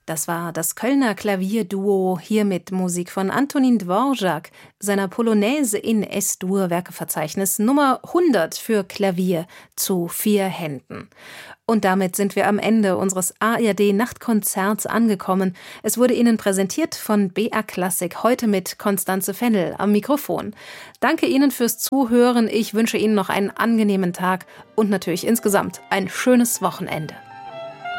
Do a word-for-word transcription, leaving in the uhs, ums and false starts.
Das war das Kölner Klavierduo, hier mit Musik von Antonin Dvorak, seiner Polonaise in Es-Dur-Werkeverzeichnis Nummer hundert für Klavier zu vier Händen. Und damit sind wir am Ende unseres A R D-Nachtkonzerts angekommen. Es wurde Ihnen präsentiert von B R Klassik, heute mit Constanze Fennel am Mikrofon. Danke Ihnen fürs Zuhören. Ich wünsche Ihnen noch einen angenehmen Tag und natürlich insgesamt ein schönes Wochenende.